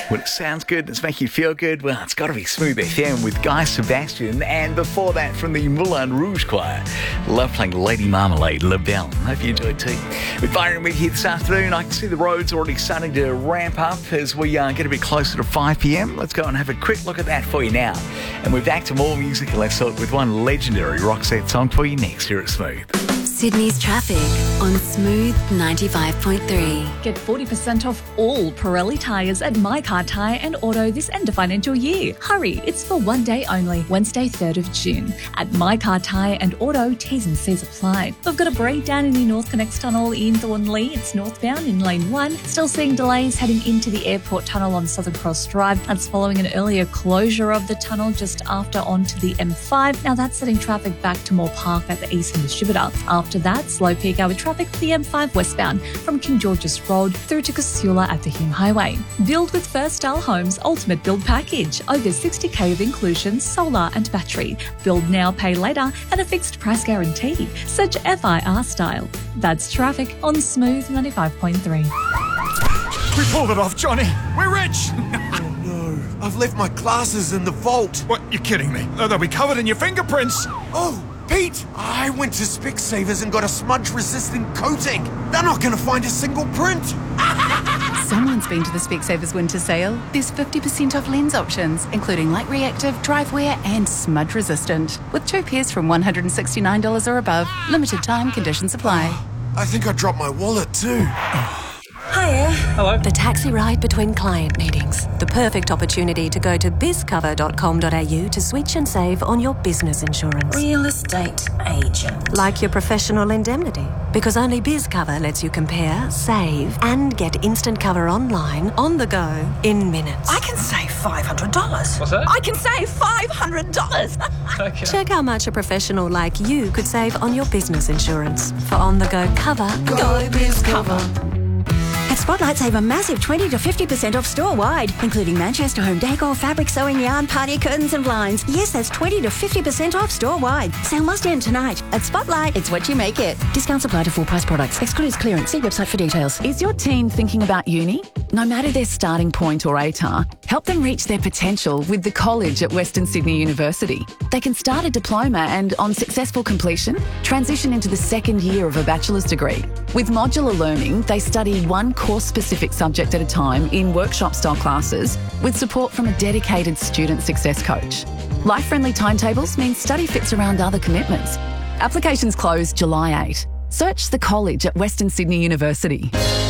When it sounds good and it's making you feel good, well, it's got to be Smooth FM with Guy Sebastian. And before that, from the Moulin Rouge Choir, love playing Lady Marmalade, La Belle. Hope you enjoyed too. With Byron with you this afternoon, I can see the roads already starting to ramp up as we get a bit closer to 5 p.m. Let's go and have a quick look at that for you now. And we're back to more music, and let's start with one legendary Roxette song for you next here at Smooth. Sydney's traffic on Smooth 95.3. Get 40% off all Pirelli tyres at My Car Tyre and Auto this end of financial year. Hurry, it's for one day only, Wednesday 3rd of June. At My Car Tyre and Auto, T's and C's apply. We've got a breakdown in the North Connects Tunnel in Thornley. It's northbound in lane 1. Still seeing delays heading into the airport tunnel on Southern Cross Drive. That's following an earlier closure of the tunnel just after onto the M5. Now that's setting traffic back to Moore Park at the eastern distributor. After that, slow peak hour traffic for the M5 westbound from King George's Road through to Casula at the Hume Highway. Build with First Style Homes Ultimate Build Package. Over 60k of inclusions, solar and battery. Build now, pay later, and a fixed price guarantee. Search FIR Style. That's traffic on Smooth 95.3. We pulled it off, Johnny. We're rich. Oh no, I've left my glasses in the vault. What? You're kidding me? They'll be covered in your fingerprints. Oh, Pete, I went to Specsavers and got a smudge-resistant coating. They're not going to find a single print. Someone's been to the Specsavers winter sale. There's 50% off lens options, including light reactive, drive wear and smudge resistant. With 2 pairs from $169 or above. Limited time, conditions apply. I think I dropped my wallet too. Hiya. Hello. The taxi ride between client meetings. The perfect opportunity to go to bizcover.com.au to switch and save on your business insurance. Real estate agent. Like your professional indemnity. Because only BizCover lets you compare, save, and get instant cover online, on the go, in minutes. I can save $500. What's that? I can save $500. Okay. Check how much a professional like you could save on your business insurance. For on-the-go cover, Go BizCover. At Spotlight, save a massive 20 to 50% off store-wide, including Manchester home decor, fabric sewing yarn, party curtains and blinds. Yes, that's 20 to 50% off store-wide. Sale must end tonight. At Spotlight, it's what you make it. Discounts apply to full-price products. Excludes clearance. See website for details. Is your teen thinking about uni? No matter their starting point or ATAR, help them reach their potential with the college at Western Sydney University. They can start a diploma and, on successful completion, transition into the second year of a bachelor's degree. With modular learning, they study one course-specific subject at a time in workshop-style classes with support from a dedicated student success coach. Life-friendly timetables mean study fits around other commitments. Applications close July 8. Search the college at Western Sydney University.